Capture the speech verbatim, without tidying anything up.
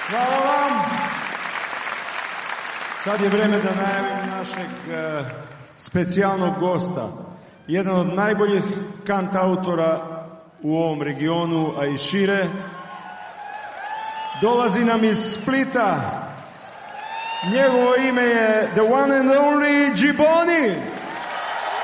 Hvala vam. Sad je vreme da najavim našeg uh, specijalnog gosta. Jedan od najboljih kantautora u ovom regionu, a i šire. Dolazi nam iz Splita. Njegovo ime je the one and only Džiboni.